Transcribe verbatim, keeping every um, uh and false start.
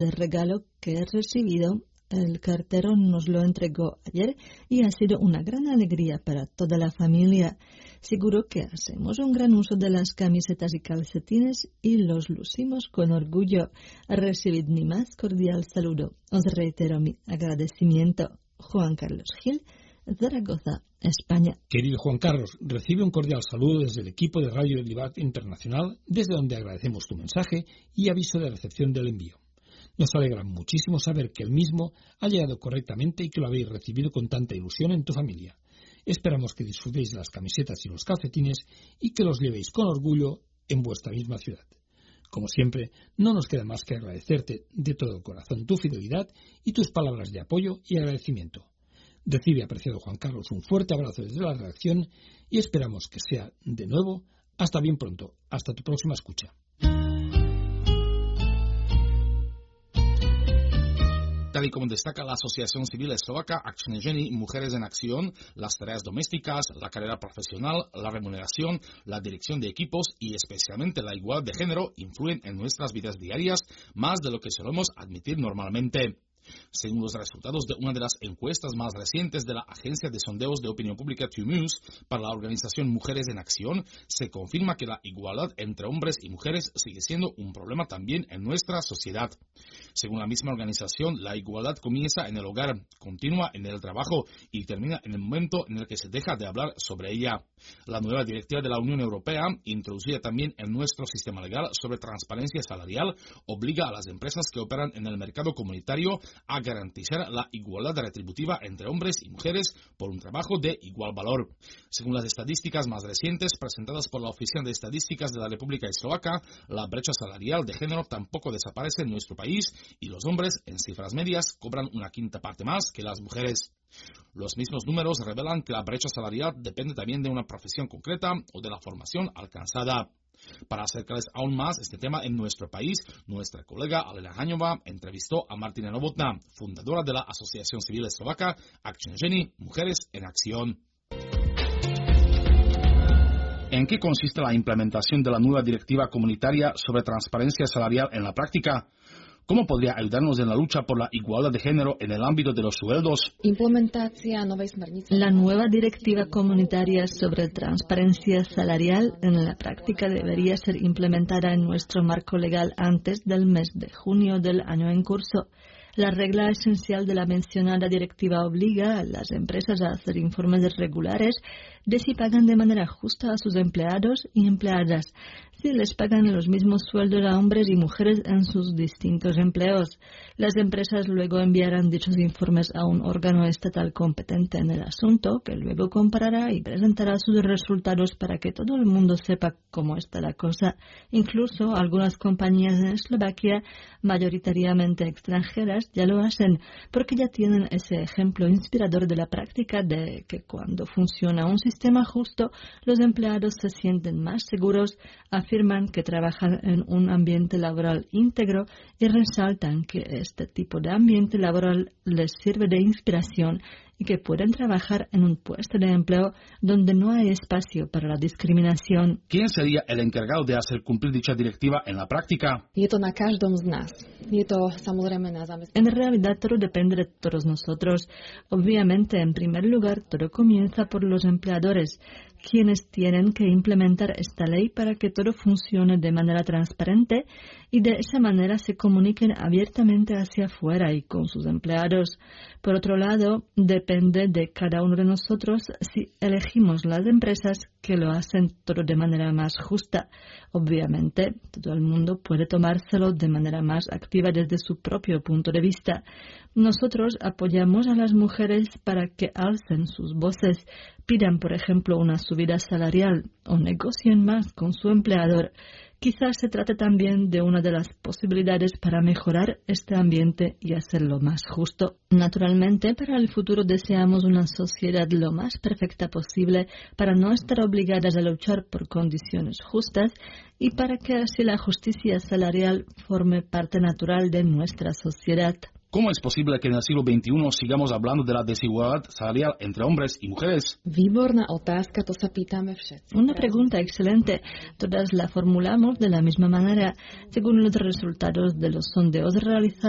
El regalo que he recibido, el cartero nos lo entregó ayer y ha sido una gran alegría para toda la familia. Seguro que hacemos un gran uso de las camisetas y calcetines y los lucimos con orgullo. Recibid mi más cordial saludo. Os reitero mi agradecimiento. Juan Carlos Gil, Zaragoza, España. Querido Juan Carlos, recibe un cordial saludo desde el equipo de Radio Libat Internacional, desde donde agradecemos tu mensaje y aviso de recepción del envío. Nos alegra muchísimo saber que el mismo ha llegado correctamente y que lo habéis recibido con tanta ilusión en tu familia. Esperamos que disfrutéis de las camisetas y los calcetines y que los llevéis con orgullo en vuestra misma ciudad. Como siempre, no nos queda más que agradecerte de todo corazón tu fidelidad y tus palabras de apoyo y agradecimiento. Recibe, apreciado Juan Carlos, un fuerte abrazo desde la redacción y esperamos que sea de nuevo hasta bien pronto. Hasta tu próxima escucha. Tal y como destaca la Asociación Civil Eslovaca Acțiune Ženy, Mujeres en Acción, las tareas domésticas, la carrera profesional, la remuneración, la dirección de equipos y especialmente la igualdad de género influyen en nuestras vidas diarias más de lo que solemos admitir normalmente. Según los resultados de una de las encuestas más recientes de la Agencia de Sondeos de Opinión Pública Tmuse para la organización Mujeres en Acción, se confirma que la igualdad entre hombres y mujeres sigue siendo un problema también en nuestra sociedad. Según la misma organización, la igualdad comienza en el hogar, continúa en el trabajo y termina en el momento en el que se deja de hablar sobre ella. La nueva directiva de la Unión Europea, introducida también en nuestro sistema legal sobre transparencia salarial, obliga a las empresas que operan en el mercado comunitario a garantizar la igualdad retributiva entre hombres y mujeres por un trabajo de igual valor. Según las estadísticas más recientes presentadas por la Oficina de Estadísticas de la República Eslovaca, la brecha salarial de género tampoco desaparece en nuestro país y los hombres, en cifras medias, cobran una quinta parte más que las mujeres. Los mismos números revelan que la brecha salarial depende también de una profesión concreta o de la formación alcanzada. Para acercarles aún más este tema en nuestro país, nuestra colega Alena Haňová entrevistó a Martina Novotná, fundadora de la Asociación Civil Eslovaca Acțiune Ženy, Mujeres en Acción. ¿En qué consiste la implementación de la nueva directiva comunitaria sobre transparencia salarial en la práctica? ¿Cómo podría ayudarnos en la lucha por la igualdad de género en el ámbito de los sueldos? La nueva directiva comunitaria sobre transparencia salarial en la práctica debería ser implementada en nuestro marco legal antes del mes de junio del año en curso. La regla esencial de la mencionada directiva obliga a las empresas a hacer informes regulares de si pagan de manera justa a sus empleados y empleadas, si les pagan los mismos sueldos a hombres y mujeres en sus distintos empleos. Las empresas luego enviarán dichos informes a un órgano estatal competente en el asunto, que luego comparará y presentará sus resultados para que todo el mundo sepa cómo está la cosa. Incluso algunas compañías en Eslovaquia, mayoritariamente extranjeras, ya lo hacen, porque ya tienen ese ejemplo inspirador de la práctica de que cuando funciona un sistema justo, los empleados se sienten más seguros, afirman que trabajan en un ambiente laboral íntegro y resaltan que este tipo de ambiente laboral les sirve de inspiración y que pueden trabajar en un puesto de empleo donde no hay espacio para la discriminación. ¿Quién sería el encargado de hacer cumplir dicha directiva en la práctica? En realidad todo depende de todos nosotros. Obviamente, en primer lugar, todo comienza por los empleadores, quienes tienen que implementar esta ley para que todo funcione de manera transparente y de esa manera se comuniquen abiertamente hacia afuera y con sus empleados. Por otro lado, depende de cada uno de nosotros si elegimos las empresas que lo hacen todo de manera más justa. Obviamente, todo el mundo puede tomárselo de manera más activa desde su propio punto de vista. Nosotros apoyamos a las mujeres para que alcen sus voces, pidan, por ejemplo, una subida salarial o negocien más con su empleador. Quizás se trate también de una de las posibilidades para mejorar este ambiente y hacerlo más justo. Naturalmente, para el futuro deseamos una sociedad lo más perfecta posible para no estar obligadas a luchar por condiciones justas y para que así la justicia salarial forme parte natural de nuestra sociedad. ¿Cómo es posible que en el siglo veintiuno sigamos hablando de la desigualdad salarial entre hombres y mujeres? Una pregunta excelente. Todas la formulamos de la misma manera. Según los resultados de los sondeos realizados